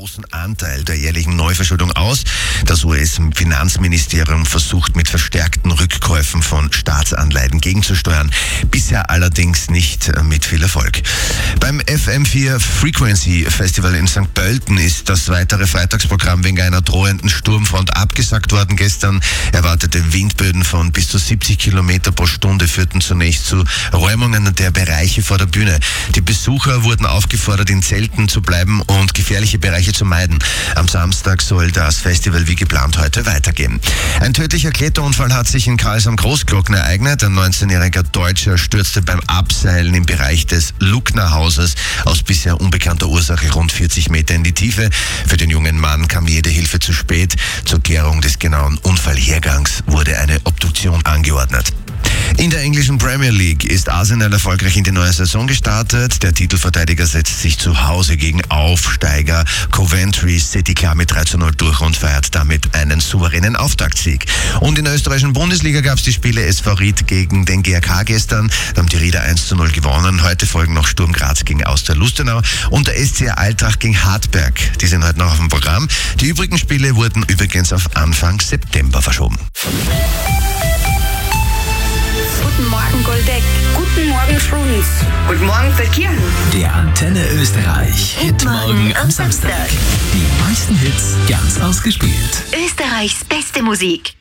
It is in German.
großen Anteil der jährlichen Neuverschuldung aus. Das US-Finanzministerium versucht mit verstärkten Rückkäufen von Staatsanleihen gegenzusteuern. Bisher allerdings nicht mit viel Erfolg. Beim FM4 Frequency Festival in St. Pölten ist das weitere Freitagsprogramm wegen einer drohenden Sturmfront abgesagt worden. Gestern erwartete Windböen von bis zu 70 Kilometer pro Stunde führten zunächst zu Räumungen der Bereiche vor der Bühne. Die Besucher wurden aufgefordert, in Zelten zu bleiben und gefährliche Bereiche zu meiden. Am Samstag soll das Festival wie geplant heute weitergehen. Ein tödlicher Kletterunfall hat sich in Karls am Großglockner ereignet. Ein 19-jähriger Deutscher stürzte beim Abseilen im Bereich des Luckner-Hauses aus bisher unbekannter Ursache rund 40 Meter in die Tiefe. Für den jungen Mann kam jede Hilfe zu spät. Zur Klärung des genauen Unfallhergangs wurde eine Obduktion angeordnet. In der englischen Premier League ist Arsenal erfolgreich in die neue Saison gestartet. Der Titelverteidiger setzt sich zu Hause gegen Aufsteiger Coventry City klar mit 3:0 durch und feiert damit einen souveränen Auftaktsieg. Und in der österreichischen Bundesliga gab es die Spiele SV Ried gegen den GRK gestern. Da haben die Rieder 1:0 gewonnen. Heute folgen noch Sturm Graz gegen Austria Lustenau und der SC Eintracht gegen Hartberg. Die sind heute noch auf dem Programm. Die übrigen Spiele wurden übrigens auf Anfang September verschoben. Guten Morgen, Goldeck. Guten Morgen, Strunz. Guten Morgen, Verkehr. Der Antenne Österreich Hitmorgen am Samstag. Die meisten Hits ganz ausgespielt. Österreichs beste Musik.